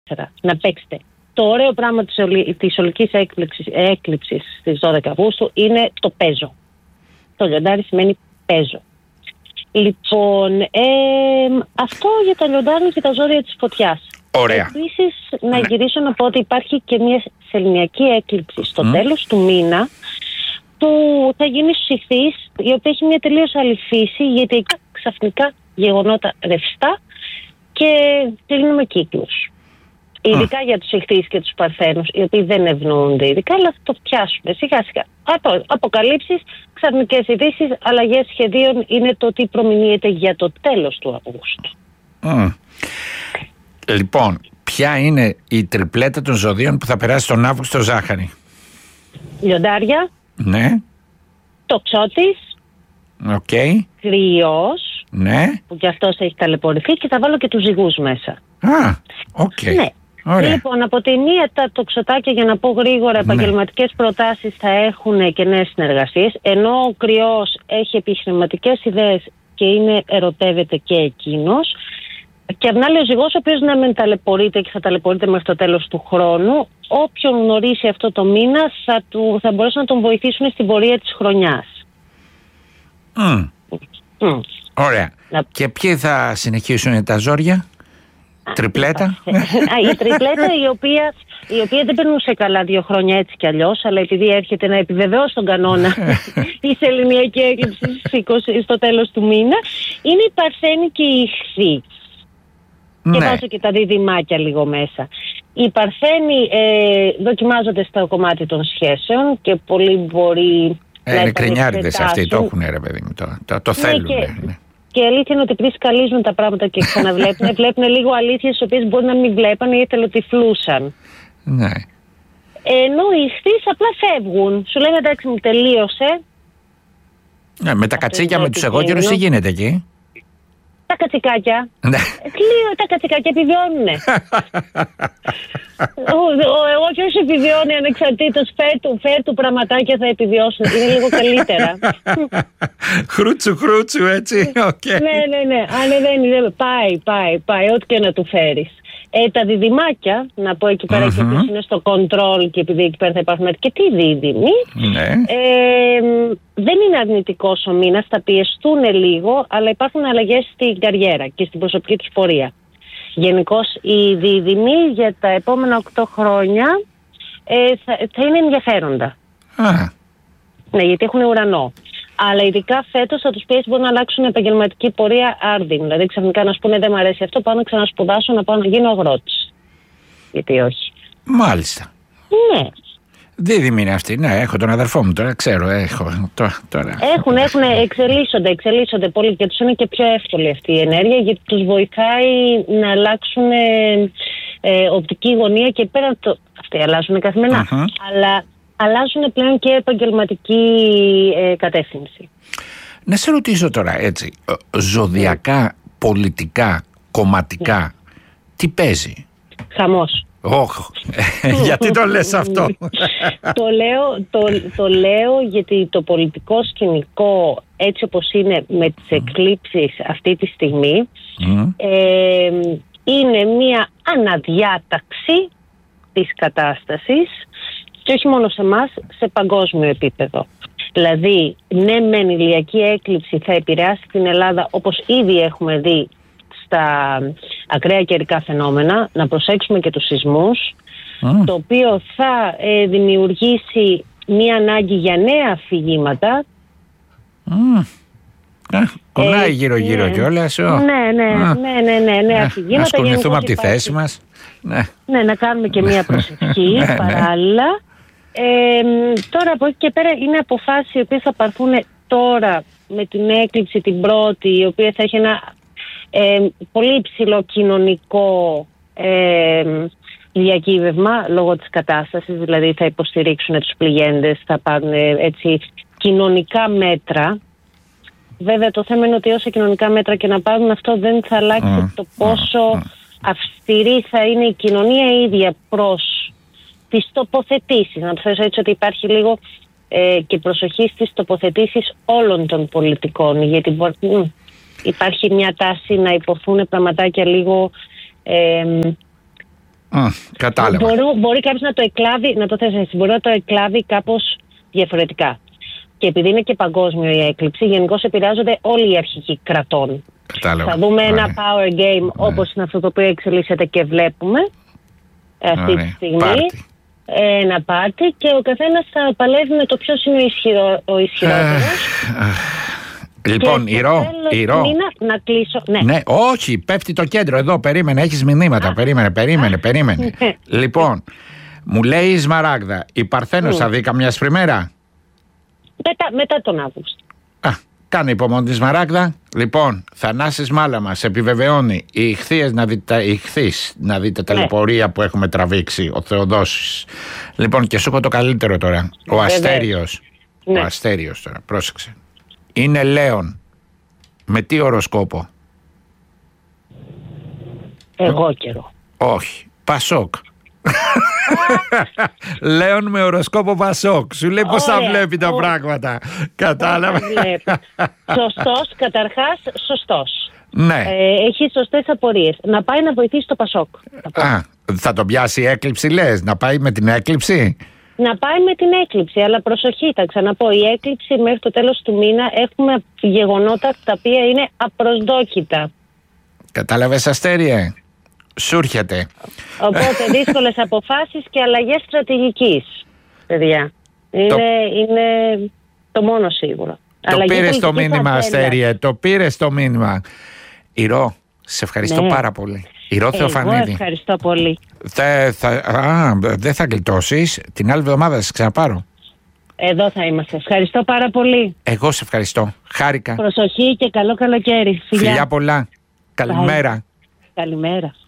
να παίξετε. Το ωραίο πράγμα της ολικής έκλειψης στις 12 Αυγούστου είναι το παίζω. Το λιοντάρι σημαίνει παίζω. Λοιπόν, αυτό για τα λιοντάρια και τα ζώδια της φωτιάς. Ωραία. Επίσης, να γυρίσω να πω ότι υπάρχει και μια σεληνιακή έκλειψη στο τέλος του μήνα που θα γίνει στους Ιχθύες, η οποία έχει μια τελείως άλλη φύση, γιατί εκεί ξαφνικά γεγονότα ρευστά και κλείνουμε κύκλους. Ειδικά για τους Ιχθύες και τους Παρθένους, οι οποίοι δεν ευνοούνται ειδικά, αλλά θα το πιάσουμε σιγά σιγά. Αποκαλύψεις, ξαφνικές ειδήσεις, αλλαγές σχεδίων είναι το τι προμηνύεται για το τέλος του Αυγούστου. Λοιπόν, ποια είναι η τριπλέτα των ζωδίων που θα περάσει τον Αύγουστο, Ζάχαρη? Λιοντάρια. Ναι. Τοξότης. Οκ. Κρυός. Ναι. Που κι αυτός έχει ταλαιπωρηθεί, και θα βάλω και τους ζυγούς μέσα. Οκ. Ναι. Ωραία. Λοιπόν, από τη μία τα τοξοτάκια, για να πω γρήγορα, επαγγελματικές προτάσεις θα έχουν και νέες συνεργασίες, ενώ ο Κρυός έχει επιχειρηματικές ιδέες και ερωτεύεται και εκείνος. Και απ' την άλλη ο Ζυγός, ο οποίος να μην ταλαιπωρείται και θα ταλαιπωρείται μέχρι το τέλος του χρόνου, όποιον γνωρίσει αυτό το μήνα θα μπορέσουν να τον βοηθήσουν στην πορεία της χρονιάς. Ωραία. Και ποιοι θα συνεχίσουν τα ζόρια? Τριπλέτα. Η τριπλέτα η οποία δεν περνούσε καλά 2 χρόνια έτσι κι αλλιώς, αλλά επειδή έρχεται να επιβεβαιώσει τον κανόνα η σεληνιακή έκλειψη στο τέλος του μήνα, είναι η Παρθένη και η Ιχθύ. Και βάζω και τα διδυμάκια λίγο μέσα. Οι Παρθένοι δοκιμάζονται στο κομμάτι των σχέσεων και πολλοί μπορεί να είναι κρινιάριδες αυτοί, το έχουν ρε παιδί μου, το θέλουν. Και η αλήθεια είναι ότι επειδή σκαλίζουν τα πράγματα και ξαναβλέπουν, βλέπουν λίγο αλήθειες τις οποίες μπορεί να μην βλέπανε ή εθελοτυφλούσαν. Ναι. Ενώ οι Ιχθύες απλά φεύγουν. Σου λένε εντάξει, μου τελείωσε. Με τα κατσίκια, με τους εγώκερους, τι γίνεται εκεί? Τα κατσικάκια. Τα κατσικάκια επιβιώνουνε. Ο εγώκερος επιβιώνει ανεξαρτήτως. Φέρ του πραγματάκια θα επιβιώσουν. Είναι λίγο καλύτερα. Χρούτσου έτσι. Ναι. Ανεβαίνει. Πάει. Ό,τι και να του φέρεις. Τα διδυμάκια, να πω εκεί πέρα, και ποιος είναι στο control, και επειδή εκεί πέρα θα υπάρχουν αρκετοί δίδυμοι, δεν είναι αρνητικός ο μήνας, θα πιεστούν λίγο, αλλά υπάρχουν αλλαγές στην καριέρα και στην προσωπική τους πορεία. Γενικώς οι δίδυμοι για τα επόμενα 8 χρόνια θα είναι ενδιαφέροντα. Ναι, γιατί έχουν ουρανό. Αλλά ειδικά φέτος θα τους πιέσει, μπορεί να αλλάξουν επαγγελματική πορεία άρδιν. Δηλαδή ξαφνικά να σου πούνε δεν μου αρέσει αυτό, πάω να ξανασπουδάσω, να πάω να γίνω αγρότης. Γιατί όχι. Μάλιστα. Ναι. Δίδυμη είναι αυτή. Ναι, έχω τον αδερφό μου τώρα, ξέρω. Τώρα. Εξελίσσονται πολύ και τους είναι και πιο εύκολη αυτή η ενέργεια, γιατί τους βοηθάει να αλλάξουν οπτική γωνία και πέρα αυτοί αλλάζουν καθημερινά. Αλλά αλλάζουν πλέον και επαγγελματική κατεύθυνση. Να σε ρωτήσω τώρα έτσι, ζωδιακά, πολιτικά, κομματικά, τι παίζει? Χαμός. Γιατί το λες αυτό? Το λέω γιατί το πολιτικό σκηνικό, έτσι όπως είναι με τις εκλήψεις αυτή τη στιγμή, είναι μια αναδιάταξη της κατάστασης, και όχι μόνο σε εμάς, σε παγκόσμιο επίπεδο. Δηλαδή, ναι, μεν η ηλιακή έκλειψη θα επηρεάσει την Ελλάδα, όπως ήδη έχουμε δει στα ακραία καιρικά φαινόμενα, να προσέξουμε και τους σεισμούς, το οποίο θα δημιουργήσει μία ανάγκη για νέα αφηγήματα. Κολλάει γύρω-γύρω κιόλας. Ναι, αφηγήματα. Να σκορνηθούμε από τη θέση μας. Ναι, να κάνουμε και μία προσευχή παράλληλα. Τώρα από εκεί και πέρα είναι αποφάσεις οι οποίες θα πάρθουν τώρα με την έκλειψη την πρώτη, η οποία θα έχει ένα πολύ υψηλό κοινωνικό διακύβευμα λόγω της κατάστασης, δηλαδή θα υποστηρίξουν τους πληγέντες, θα πάρουν έτσι κοινωνικά μέτρα. Βέβαια το θέμα είναι ότι όσα κοινωνικά μέτρα και να πάρουν, αυτό δεν θα αλλάξει το πόσο αυστηρή θα είναι η κοινωνία ίδια προς τις τοποθετήσεις. Να το θέσω έτσι, ότι υπάρχει λίγο και προσοχή στις τοποθετήσεις όλων των πολιτικών, γιατί υπάρχει μια τάση να υποθούν πραγματάκια λίγο Κατάλαβα. Μπορεί κάποιος να το εκλάβει, να το θέσει έτσι, μπορεί να το εκλάβει κάπως διαφορετικά. Και επειδή είναι και παγκόσμιο η έκλειψη, γενικώς επηρεάζονται όλοι οι αρχηγοί κρατών. Κατάλαβα. Θα δούμε ένα power game όπως είναι αυτό το οποίο εξελίσσεται και βλέπουμε αυτή τη στιγμή. Πάρτι. Ένα πάρτι και ο καθένας θα παλεύει με το ποιος είναι ο ισχυρότερος. Λοιπόν, Ηρώ. Να κλείσω. Ναι, όχι, πέφτει το κέντρο εδώ. Περίμενε, έχεις μηνύματα. Περίμενε. Λοιπόν, μου λέει η Σμαράγδα, η Παρθένος θα δει καμιά σπριμέρα. Μετά τον Αύγουστο. Κάνε υπομονή τη Σμαράγδα. Λοιπόν, Θανάσης Μάλαμας επιβεβαιώνει οι ηχθείς να δείτε τα λεπορία που έχουμε τραβήξει, ο Θεοδόσης. Λοιπόν, και σου έχω το καλύτερο τώρα. Ο Αστέριος. Ο Αστέριος τώρα, πρόσεξε. Είναι Λέων. Με τι οροσκόπο? Εγώ καιρό. Όχι. Πασόκ. Λέων με οροσκόπο Πασόκ. Σου λέει πως θα βλέπει τα πράγματα. Κατάλαβα. Σωστός, καταρχάς σωστός. Ναι. Έχει σωστές απορίες. Να πάει να βοηθήσει το Πασόκ. Θα τον πιάσει η έκλειψη, λες? Να πάει με την έκλειψη? Να πάει με την έκλειψη, αλλά προσοχή, θα ξαναπώ, η έκλειψη μέχρι το τέλος του μήνα έχουμε γεγονότα τα οποία είναι απροσδόκητα. Κατάλαβες, Αστέριε? Σου έρχεται. Οπότε δύσκολες αποφάσεις και αλλαγές στρατηγικής, παιδιά. Είναι το μόνο σίγουρο. Το πήρες το μήνυμα, Αστέριε, το πήρες το μήνυμα. Ηρώ, σε ευχαριστώ πάρα πολύ. Ηρώ Θεοφανίδη. Εγώ ευχαριστώ πολύ. Δεν θα γλιτώσεις. Την άλλη εβδομάδα σε ξαναπάρω. Εδώ θα είμαστε. Ευχαριστώ πάρα πολύ. Εγώ σε ευχαριστώ. Χάρηκα. Προσοχή και καλό καλοκαίρι. Φιλιά πολλά. Καλημέρα. Καλημέρα.